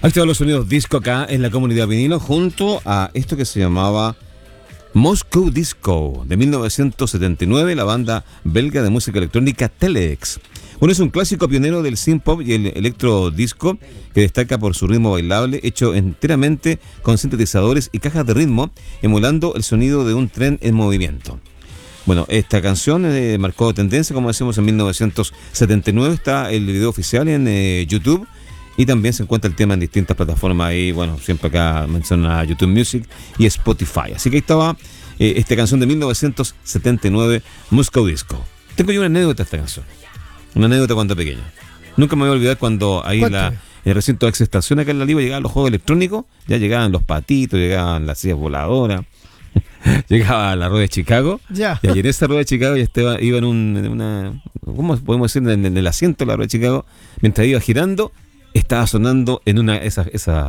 Activaban los sonidos disco acá en la comunidad vinilo junto a esto que se llamaba Moscow Disco de 1979, la banda belga de música electrónica Telex. Bueno, es un clásico pionero del synth-pop y el electrodisco que destaca por su ritmo bailable hecho enteramente con sintetizadores y cajas de ritmo, emulando el sonido de un tren en movimiento. Bueno, esta canción marcó tendencia, como decimos, en 1979. Está el video oficial en YouTube y también se encuentra el tema en distintas plataformas. Ahí, bueno, siempre acá menciona YouTube Music y Spotify. Así que ahí estaba esta canción de 1979, Moscow Disco. Tengo yo una anécdota de esta canción. Una anécdota cuando pequeño. Nunca me voy a olvidar cuando ahí en el recinto de Exestación acá en La Liga llegaban los juegos electrónicos, ya llegaban los patitos, llegaban las sillas voladoras, llegaba la rueda de Chicago, Ya. y en esa rueda de Chicago ya iba en una, ¿cómo podemos decir? En el asiento de la rueda de Chicago, mientras iba girando, estaba sonando en una esos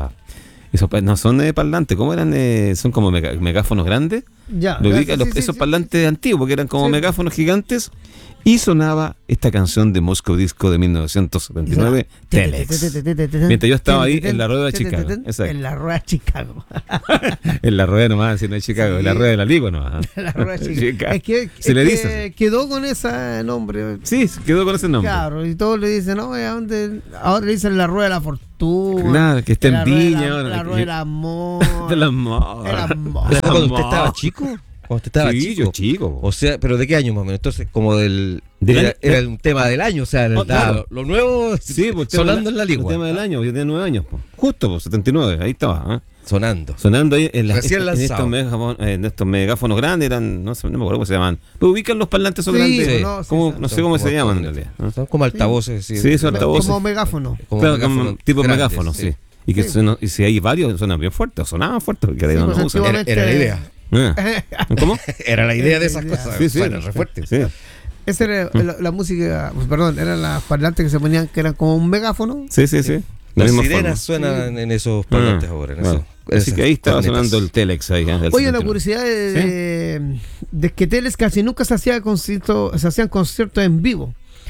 no son parlantes, ¿cómo eran? Son como megáfonos grandes. Ya. Lo ubica, Sí, esos sí. parlantes antiguos que eran como Sí. megáfonos gigantes. Y sonaba esta canción de Moscow Disco de 1979, Telex. Mientras yo estaba ahí en la rueda de Chicago. Exacto. En la rueda de Chicago. En la rueda nomás, si no es Chicago, Sí. en la rueda de la Liga nomás. La rueda de Chicago. Chicago. Es que, Se le que dice. quedó con ese nombre. Sí, quedó con ese nombre. Claro, y todos le dicen, no, ahora le dicen la rueda de la fortuna. Claro, que está en la rueda de Viña. La rueda del amor. De la amor. El amor. ¿Pero cuando usted estaba chico? Cuando usted estaba Sí, chico. yo chico. O sea, ¿pero de qué año más o menos? Entonces, como Del era, año- era un tema del año, o sea, claro. lo nuevo Sí, pues sonando en la El ligua. tema del año, yo tenía 9 años. Pues. Justo, pues, 79, ahí estaba. Sonando. Sonando ahí en, Recién lanzado. en estos megáfonos grandes, eran, no me acuerdo cómo se llaman. Pero ubican los parlantes esos Sí, grandes. sí. No sé cómo se llaman en realidad. ¿No? Son como altavoces. Sí, son altavoces. Como megáfono. Claro, como tipo grandes, megáfono, sí. Y que Sí. y si hay varios, suenan bien fuertes, o sonaban fuertes, porque Sí, no pues, usan. antiguamente- Era la idea. ¿Cómo? Era la idea de esas Era la cosas. Sí, sí. Suena re fuerte. Sí. Esa era la música, pues, perdón, eran las parlantes que se ponían, que eran como un megáfono. Sí. La Las misma sirenas forma. suenan en esos parlantes ahora. En Claro. esos, Así que ahí estaba cornetas. sonando el Telex ahí. Del Oye, una 79. curiosidad de que Telex casi nunca se hacían conciertos en vivo.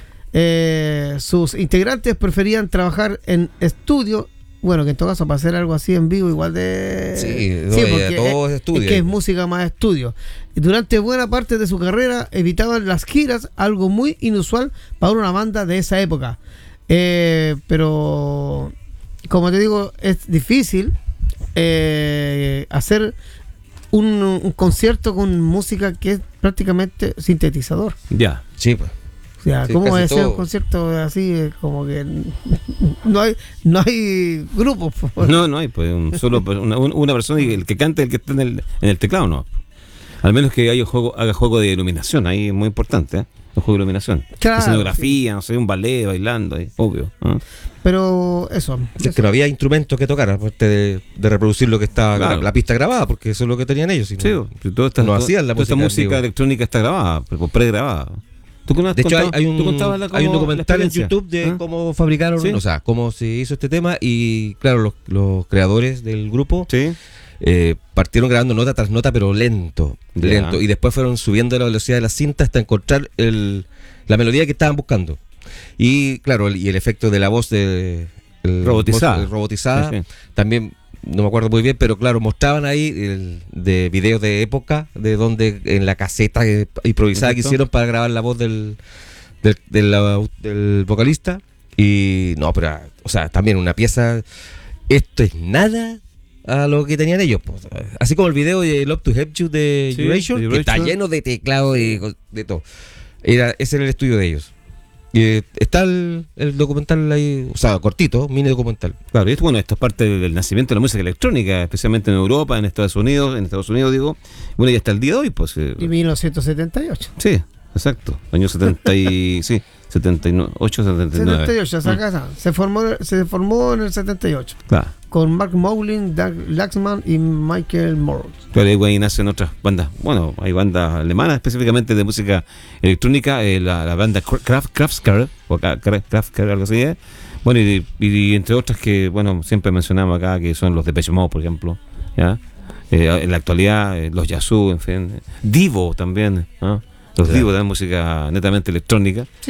Sus integrantes preferían trabajar en estudio. Bueno, que en todo caso para hacer algo así en vivo igual de... Sí, todo es estudio. Es que es música más estudio. Y durante buena parte de su carrera evitaban las giras, algo muy inusual para una banda de esa época. Pero, como te digo, es difícil hacer un concierto con música que es prácticamente sintetizador. Ya. Sí, pues. O sea, Sí, ¿cómo casi es hacer todo. un concierto así? Como que no hay grupos. No hay, pues solo una persona y el que canta el que está en el teclado, no. Al menos que haga juego de iluminación, ahí es muy importante, ¿eh? El juego de iluminación. Claro, Escenografía, no sé, un ballet bailando, ahí, obvio. ¿Eh? Pero eso. Es que no había instrumentos que tocar, aparte de reproducir lo que estaba Claro. la pista grabada, porque eso es lo que tenían ellos. Sí, si toda esta, no hacían la toda esta música en música vivo. electrónica está grabada, pregrabada. De hecho, hay un la documental en experiencia? YouTube de ¿Ah? cómo fabricaron, ¿Sí? o sea, cómo se hizo este tema y, claro, los creadores del grupo Sí. partieron grabando nota tras nota, pero lento. Ya. Y después fueron subiendo la velocidad de la cinta hasta encontrar la melodía que estaban buscando. Y, claro, y el efecto de la voz Robotizada. robotizada Sí, sí. también. No me acuerdo muy bien, pero claro, mostraban ahí de videos de época, de donde en la caseta improvisada que Perfecto. hicieron para grabar la voz del vocalista. Y no, pero, o sea, también una pieza, esto es nada a lo que tenían ellos. Pues. Así como el video de Love to Help You de Sí, Duration, de que está Duration. lleno de teclado y de todo. Ese era el estudio de ellos. Y está el documental ahí, o sea, cortito, mini documental. Claro, y esto es parte del nacimiento de la música electrónica, especialmente en Europa, en Estados Unidos digo. Bueno, y hasta el día de hoy, pues. Y 1978. Sí, exacto. Año 70 y, sí, 78, 79. 78, esa casa. Se formó en el 78. Claro. Con Mark Mowlin, Doug Laxman y Michael Moore. Claro, ahí nacen otras bandas. Bueno, hay bandas alemanas específicamente de música electrónica, la banda Kraftwerk, o Kraftwerk, algo así. Bueno, y entre otras que, bueno, siempre mencionamos acá, que son los Depeche Mode, por ejemplo. ¿Ya? En la actualidad, los Yazoo, en fin. Divo también, ¿no? Los Claro. Divo dan música netamente electrónica. Sí,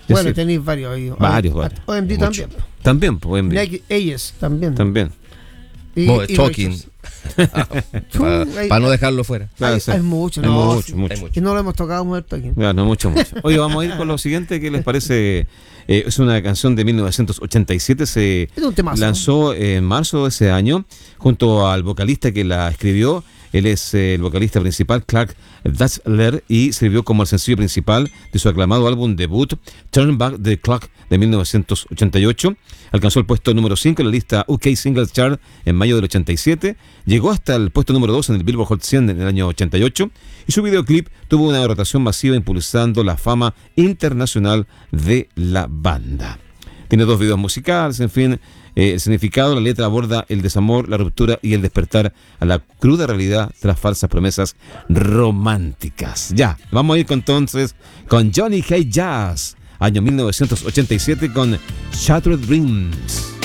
Ya Bueno, sé. tenéis varios ahí. Varios. OMD Mucho. también. También, pues, OMD. Nike Aegis también. También. Y, Bueno, y Talking. Rogers. Para hay- no dejarlo fuera. Claro, sí. Hay mucho, Hay no, mucho, sí. mucho. Hay mucho. Y no lo hemos tocado muy Talking. Claro, no, mucho. Oye, vamos a ir con lo siguiente. ¿Qué les parece? Es una canción de 1987. Se Es un temazo. lanzó en marzo de ese año junto al vocalista que la escribió. Él es el vocalista principal, Clark Dazzler, y sirvió como el sencillo principal de su aclamado álbum debut, Turn Back the Clock, de 1988. Alcanzó el puesto número 5 en la lista UK Singles Chart en mayo del 87. Llegó hasta el puesto número 2 en el Billboard Hot 100 en el año 88. Y su videoclip tuvo una rotación masiva impulsando la fama internacional de la banda. Tiene 2 videos musicales, en fin. El significado, la letra aborda el desamor, la ruptura y el despertar a la cruda realidad tras falsas promesas románticas. Ya, vamos a ir entonces con Johnny Hay Jazz, año 1987, con Shattered Dreams.